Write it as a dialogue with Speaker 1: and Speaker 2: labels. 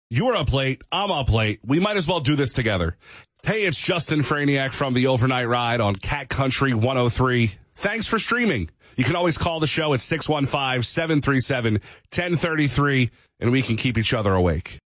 Speaker 1: You're up late. I'm up late. We might as well do this together. Hey, it's Justin Franiak from the Overnight Ride on Cat Country 103. Thanks for streaming. You can always call the show at 615-737-1033, and we can keep each other awake.